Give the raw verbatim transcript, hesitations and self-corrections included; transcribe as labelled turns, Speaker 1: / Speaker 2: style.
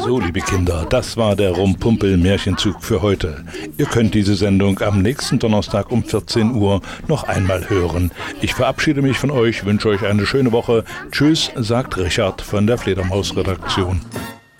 Speaker 1: So, liebe Kinder, das war der Rumpumpel-Märchenzug für heute. Ihr könnt diese Sendung am nächsten Donnerstag um vierzehn Uhr noch einmal hören. Ich verabschiede mich von euch, wünsche euch eine schöne Woche. Tschüss, sagt Richard von der Fledermaus-Redaktion.